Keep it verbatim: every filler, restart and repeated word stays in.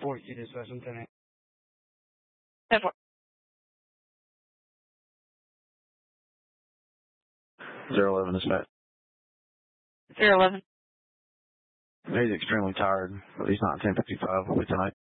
four, you dispatch on ten eight. ten four. zero eleven dispatch. zero eleven. He's extremely tired, but he's not ten fifty-five. Will be tonight.